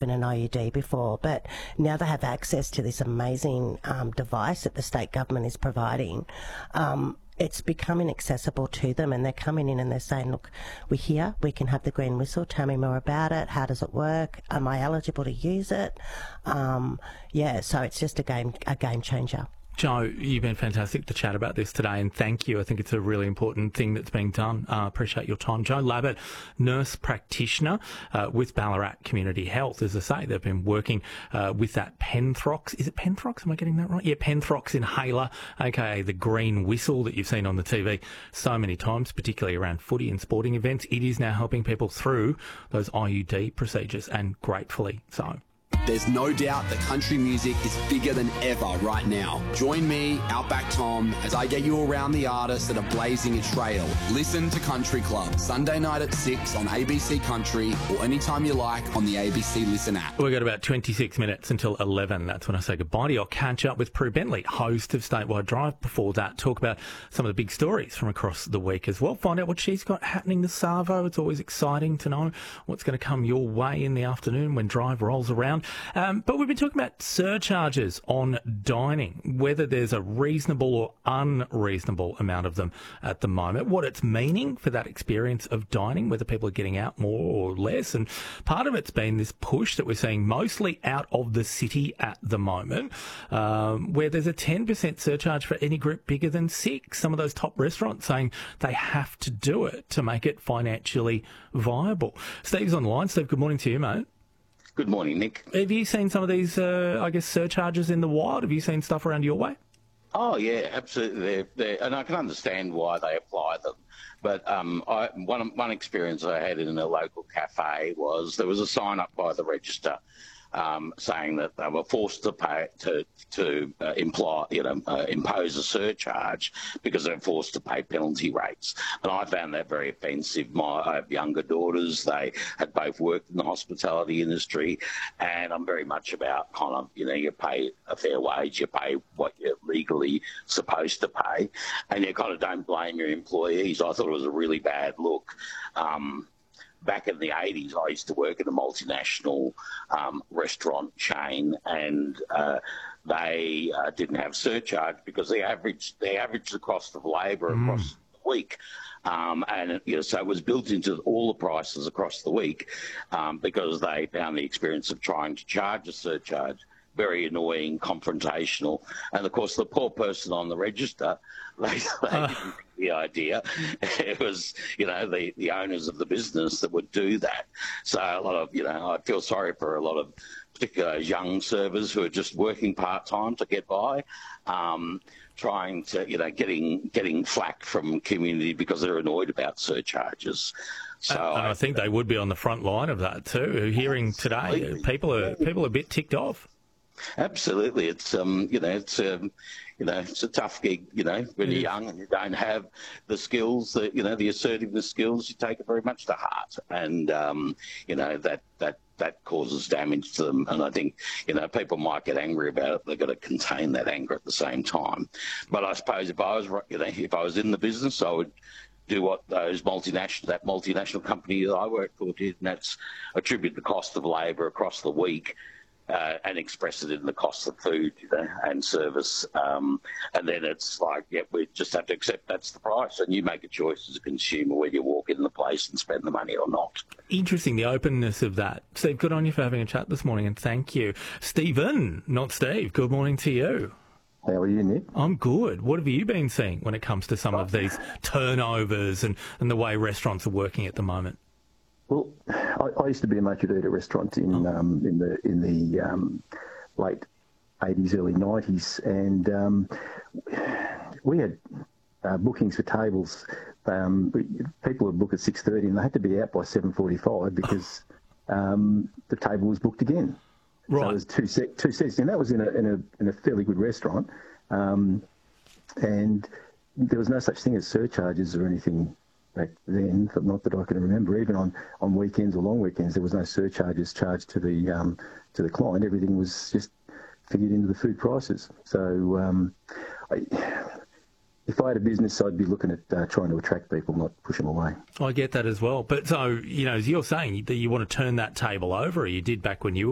even an IUD before, but now they have access to this amazing device that the state government is providing. It's becoming accessible to them, and they're coming in and they're saying, look, we're here, we can have the green whistle, tell me more about it, how does it work, am I eligible to use it? So it's just a game changer. Jo, you've been fantastic to chat about this today, and thank you. I think it's a really important thing that's being done. Appreciate your time. Jo Labbit, nurse practitioner with Ballarat Community Health. As I say, they've been working with that Penthrox. Is it Penthrox? Am I getting that right? Yeah, Penthrox inhaler, aka the green whistle that you've seen on the TV so many times, particularly around footy and sporting events. It is now helping people through those IUD procedures, and gratefully so. There's no doubt that country music is bigger than ever right now. Join me, Outback Tom, as I get you around the artists that are blazing a trail. Listen to Country Club, Sunday night at 6 on ABC Country, or anytime you like on the ABC Listen app. We've got about 26 minutes until 11. That's when I say goodbye to you. I'll catch up with Prue Bentley, host of Statewide Drive. Before that, talk about some of the big stories from across the week as well. Find out what she's got happening this Savo. It's always exciting to know what's going to come your way in the afternoon when Drive rolls around. But we've been talking about surcharges on dining, whether there's a reasonable or unreasonable amount of them at the moment, what it's meaning for that experience of dining, whether people are getting out more or less. And part of it's been this push that we're seeing mostly out of the city at the moment, where there's a 10% surcharge for any group bigger than 6. Some of those top restaurants saying they have to do it to make it financially viable. Steve's online. Steve, good morning to you, mate. Good morning, Nick. Have you seen some of these, surcharges in the wild? Have you seen stuff around your way? Oh, yeah, absolutely. And I can understand why they apply them. But one experience I had in a local cafe was there was a sign up by the register saying that they were forced to pay impose a surcharge because they're forced to pay penalty rates. And I found that very offensive. I have younger daughters. They had both worked in the hospitality industry, and I'm very much about you pay a fair wage, you pay what you're legally supposed to pay, and you kind of don't blame your employees. I thought it was a really bad look. Back in the 80s, I used to work in a multinational restaurant chain, and they didn't have surcharge because they averaged the cost of labour across the week. So it was built into all the prices across the week because they found the experience of trying to charge a surcharge very annoying, confrontational. And, of course, the poor person on the register, they didn't think the idea. It was, the owners of the business that would do that. So a lot of, I feel sorry for a lot of particularly young servers who are just working part-time to get by, trying to, getting flack from community because they're annoyed about surcharges. So I think they would be on the front line of that too. Hearing today, people are a bit ticked off. Absolutely, it's it's a tough gig. When you're young and you don't have the skills, the assertiveness skills, you take it very much to heart, and that causes damage to them. And I think people might get angry about it. They've got to contain that anger at the same time. But I suppose if I was in the business, I would do what that multinational company that I worked for did, and that's attribute the cost of labour across the week. And express it in the cost of food and service. And then it's like, we just have to accept that's the price. And you make a choice as a consumer whether you walk in the place and spend the money or not. Interesting, the openness of that. Steve, good on you for having a chat this morning, and thank you. Stephen, not Steve, good morning to you. How are you, Nick? I'm good. What have you been seeing when it comes to some of these turnovers and the way restaurants are working at the moment? Well, I used to be a maitre d' at a restaurant in the late 80s, early 90s, and we had bookings for tables. People would book at 6:30, and they had to be out by 7:45 because the table was booked again. Right. So it was two seats, and that was in a fairly good restaurant, and there was no such thing as surcharges or anything back then, not that I can remember. Even on weekends or long weekends, there was no surcharges charged to the client. Everything was just figured into the food prices. So if I had a business, I'd be looking at trying to attract people, not push them away. I get that as well. But so, as you're saying, that you want to turn that table over, or you did back when you